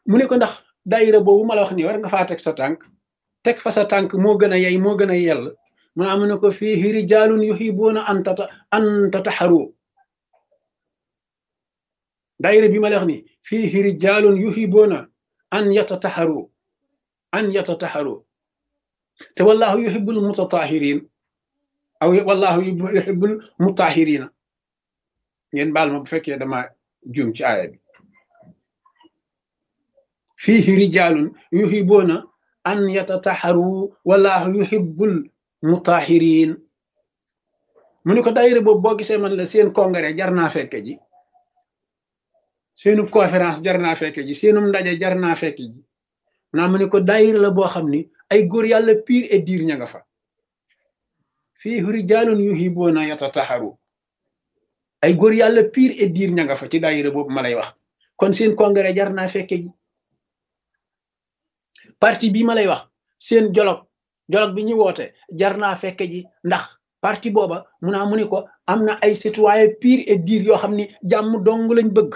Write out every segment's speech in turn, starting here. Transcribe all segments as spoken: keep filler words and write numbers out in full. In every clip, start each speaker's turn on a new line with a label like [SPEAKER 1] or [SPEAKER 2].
[SPEAKER 1] mu ne ko ndax daayira boobu ma la wax nii war nga faa teg sa tànk teg fa sa tànk moo gën a yey moo gën a yell mu ne amu ne ko fiihi rijaalun yuhibuuna an tata an tataxaru daayira bi ma la wax nii fiihi rijaalun yuhibuuna an yatataxaru an yatataxaru te wallahu yuhibbul mutatahhirin aw wallahu yuhibbul mutahhirina ngeen baal ma bu fekkee dama juum ci aaya bi fiihi rijaalun yuhibuuna an yatataxaru wallahu yuhibbul mutahhirin mu ne ko daayira boobu boo gisee man la seen congrès jar naa fekke ji seenub conférence jar naa fekke ji seenum ndaje jar naa fekke ji naa mu ne ko daayira la boo xam ni ay góor yàlla pire et dire ña nga fa fiihi rijaalun yuhibuuna yatataxaru ay góor yàlla pire et dire ña nga fa ci daayira boobu ma lay wax kon seen congrès jar naa fekke ji parti bii ma lay wax seen jolog jolog bi ñu woote jar naa fekke ji ndax parti booba mu naa mu ni ko am na ay citoyen pire et dire yoo xam ni jàmm dong lañ bëgg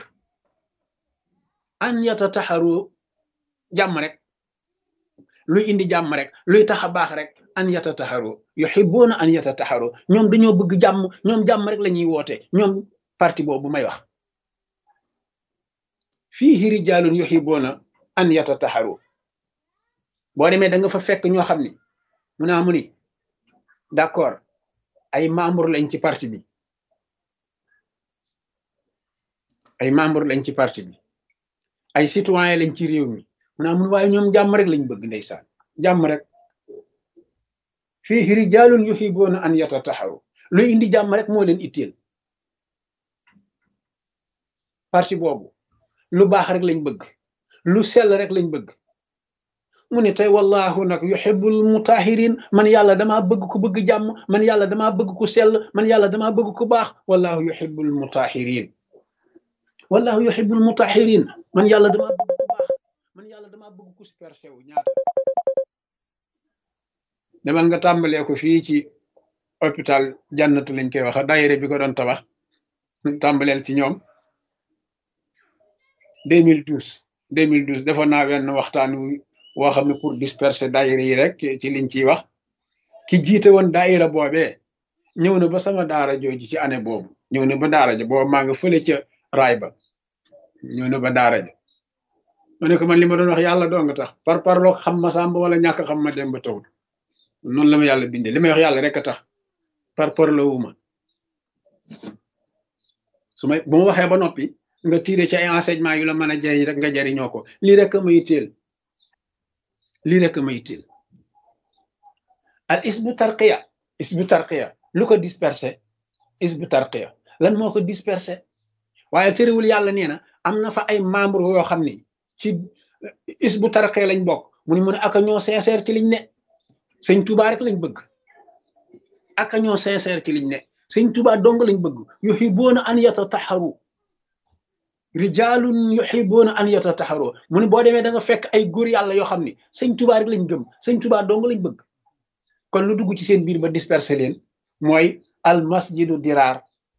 [SPEAKER 1] an yatataxaru jàmm rek luy indi jàmm rek luy tax a baax rek an yatataxaru yuhibbuuna an yatataxaru ñoom dañoo bëgg jàmm ñoom jàmm rek la ñuy woote ñoom parti boobu may wax fiihi rijaalun yuhibbuuna an yatataxaru boo demee da nga fa fekk ñoo xam ni mu naa mu ni d'accord ay membre lañ ci parti bi ay membre lañ ci parti bi ay citoyen lañ ci réew mi mu naa mun waaye ñoom jàmm rek lañ bëgg ndeysaan jàmm rek fiihi rijaalun yuhibbuuna an yatataxaru luy indi jàmm rek moo leen itteel parti boobu lu baax rek lañ bëgg lu sell rek lañ bëgg mu ne tey wallahu nag yuhibbul mutahirin man yàlla damaa bëgg ku bëgg jàmm man yàlla damaa bëgg ku sell man yàlla damaa bëgg ku baax wallahu yuhibbul mutahirin wallahu yuhibbul mutahirin man yàlla damaa bëgg ku baax man yàlla damaa bëgg ku superché wu ñaata demal nga tàmbalee ko fii ci hôpital jannatu lañ koy wax daayira bi ko doon tabax tàmbaleel ci ñoom deux mille douze deux mille douze defoon naa wenn waxtaan wu woo xam ne pour disperser daayira yi rek ci liñ ciy wax ki jiite woon daayira boobee ñëw na ba sama daara jooju ci année boobu ñëw na ba daara ja boobu maa nga fële ca raay ba ñëw na ba daara ja ma ne ko man li ma doon wax yàlla doo nga tax par parloo xam ma sàmb wala ñàkk xam ma dem ba tawul noonu la ma yàlla bindee li may wax yàlla rek a tax par parloo wu ma su may bu ma waxee ba noppi nga tiire ci ay enseignement yu la mën a jariñ rek nga jariñoo ko lii rek a may teel lii rek may til al isbu tarqiya isbu tarqiya lu ko dispersé isbu tarqiya lan moo ko dispersé waaye tëriwul yàlla nee na am na fa ay membre yoo xam ni ci isbu tarqiya lañ bokk mu ni mu ne aka ñoo sincère ci liñ ne sëñ Tuubaa rek lañ bëgg aka ñoo sincère ci liñ ne sëñ Tuubaa dong lañ bëgg yuhibbuuna an yatataxaru rijaalun yuhibbuuna an yatataxaru mu ne boo demee da nga fekk ay góor yàlla yoo xam ni sëñ Tuubaa rek lañ gëm sëñ Tuubaa dong lañ bëgg kon lu dugg ci seen biir ba dispersé leen mooy al masjidu diraar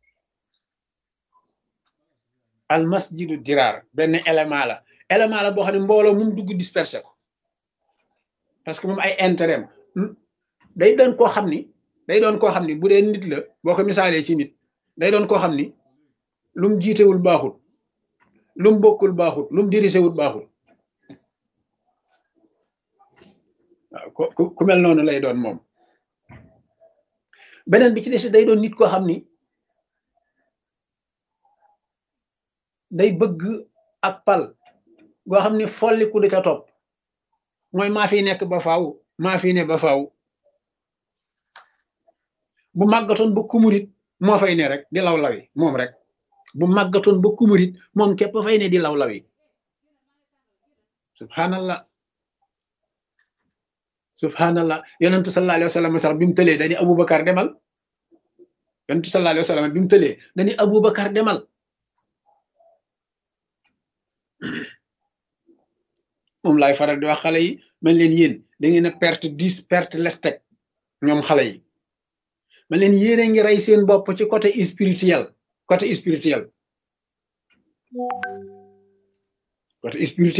[SPEAKER 1] al masjidu diraar benn élément la élément la boo xam ne mbooloo mum dugg dispersé ko parce que moom ay intérêt day doon koo xam ni day doon koo xam ni bu dee nit la boo ko misaalee ci nit day doon koo xam ni lum jiitewul baaxul lum bokkul baaxul lum dirigé wul baaxul waaw ku ku mel noonu lay doon moom beneen bi ci des day doon nit koo xam ni day bëgg ak pal goo xam ni folliku di ca topp mooy maa fi nekk ba faaw maa fi ne ba faaw bu màggatoon ba kumurit moo fay ne rek di law lawi moom rek bu màggatoon ba kumurit moom képp fay ne di law lawi subhanallah subhanallah yonentu sallallahu alayhi wa sallam sax bi mu tëlee dañu Aboubacar demal yonentu sallallahu alayhi wa sallam bi mu tëlee dañu Aboubacar demal moom laay faral di wax xale yi man leen yéen da ngeen a perte dix perte lestek ñoom xale yi man leen yéen a ngi rey seen bopp ci côté spirituel côté spirituel côté spirituel